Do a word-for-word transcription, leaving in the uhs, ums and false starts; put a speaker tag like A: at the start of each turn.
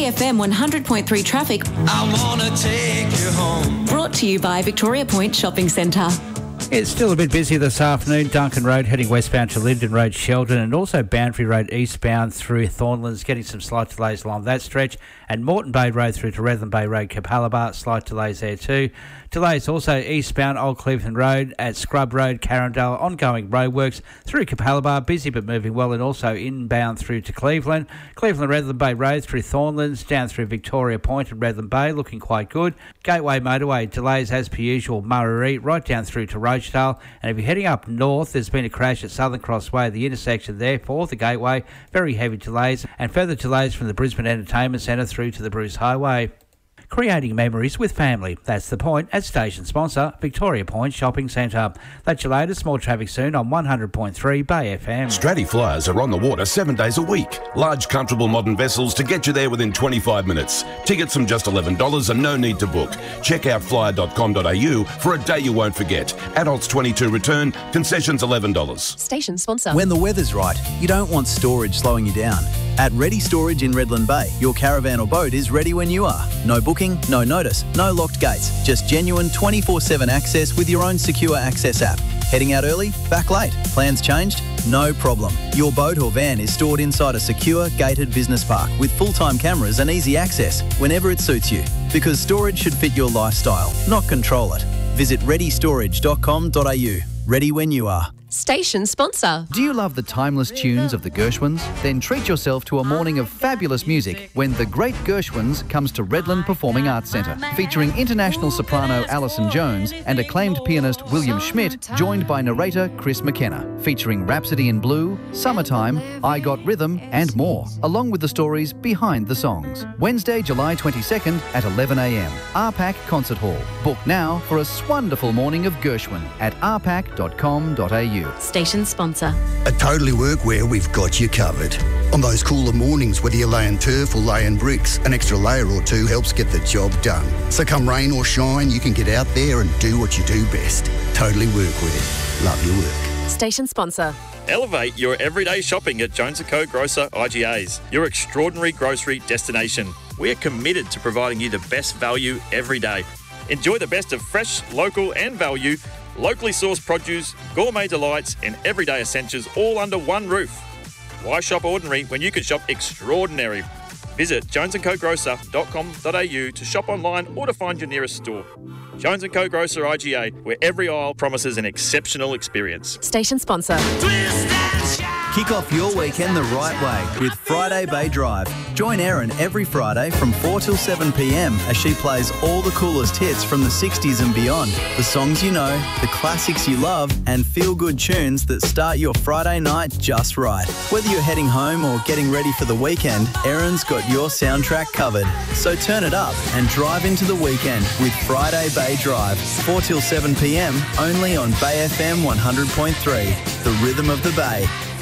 A: Bay F M one hundred point three traffic.
B: I wanna take you home.
A: Brought to you by Victoria Point Shopping Centre.
C: It's still a bit busy this afternoon. Duncan Road heading westbound to Linden Road, Sheldon, and also Boundary Road eastbound through Thornlands, getting some slight delays along that stretch, and Moreton Bay Road through to Redland Bay Road, Capalaba, slight delays there too. Delays also eastbound Old Cleveland Road at Scrub Road, Carindale, ongoing roadworks through Capalaba, busy but moving well, and also inbound through to Cleveland. Cleveland Redland Bay Road through Thornlands, down through Victoria Point and Redland Bay, looking quite good. Gateway Motorway delays as per usual, Murray, right down through to Rochdale. And if you're heading up north, there's been a crash at Southern Crossway, the intersection there for the Gateway, very heavy delays, and further delays from the Brisbane Entertainment Centre through to the Bruce Highway. Creating memories with family. That's the point at station sponsor, Victoria Point Shopping Centre. That's your latest. More traffic soon on one hundred point three Bay F M.
D: Stratty Flyers are on the water seven days a week. Large, comfortable modern vessels to get you there within twenty-five minutes. Tickets from just eleven dollars and no need to book. Check out flyer dot com dot a u for a day you won't forget. Adults twenty-two return, concessions eleven dollars.
E: Station sponsor.
F: When the weather's right, you don't want storage slowing you down. At Ready Storage in Redland Bay, your caravan or boat is ready when you are. No booking, no notice, no locked gates. Just genuine twenty-four seven access with your own secure access app. Heading out early? Back late? Plans changed? No problem. Your boat or van is stored inside a secure, gated business park with full-time cameras and easy access whenever it suits you. Because storage should fit your lifestyle, not control it. Visit ready storage dot com dot a u. Ready when you are.
E: Station sponsor.
G: Do you love the timeless tunes of the Gershwins? Then treat yourself to a morning of fabulous music when The Great Gershwins comes to Redland Performing Arts Centre, featuring international soprano Alison Jones and acclaimed pianist William Schmidt, joined by narrator Chris McKenna, featuring Rhapsody in Blue, Summertime, I Got Rhythm and more, along with the stories behind the songs. Wednesday, July twenty-second at eleven a m. R PAC Concert Hall. Book now for a swonderful morning of Gershwin at r pac dot com dot a u.
E: Station sponsor.
H: At Totally Workwear, we've got you covered. On those cooler mornings, whether you're laying turf or laying bricks, an extra layer or two helps get the job done. So come rain or shine, you can get out there and do what you do best. Totally Workwear. Love your work.
E: Station sponsor.
I: Elevate your everyday shopping at Jones and Co Grocer I G As, your extraordinary grocery destination. We are committed to providing you the best value every day. Enjoy the best of fresh, local and value, locally sourced produce, gourmet delights and everyday essentials all under one roof. Why shop ordinary when you can shop extraordinary? Visit jones and co grocer dot com dot a u to shop online or to find your nearest store. Jones and Co Grocer I G A, where every aisle promises an exceptional experience.
E: Station sponsor.
F: Kick off your weekend the right way with Friday Bay Drive. Join Erin every Friday from four till seven p m as she plays all the coolest hits from the sixties and beyond. The songs you know, the classics you love, and feel-good tunes that start your Friday night just right. Whether you're heading home or getting ready for the weekend, Erin's got your soundtrack covered. So turn it up and drive into the weekend with Friday Bay Drive, four till seven p m, only on Bay F M one hundred point three, the rhythm of the Bay.